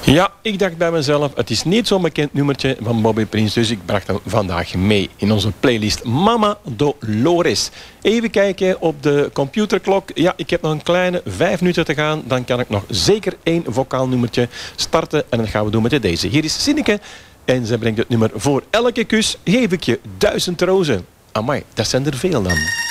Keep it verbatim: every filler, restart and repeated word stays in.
Ja, ik dacht bij mezelf, het is niet zo'n bekend nummertje van Bobby Prince, dus ik bracht hem vandaag mee in onze playlist Mama Dolores. Even kijken op de computerklok. Ja, ik heb nog een kleine vijf minuten te gaan. Dan kan ik nog zeker één vocaal nummertje starten. En dat gaan we doen met deze. Hier is Sinneke en ze brengt het nummer Voor elke kus geef ik je duizend rozen. Amai, dat zijn er veel dan.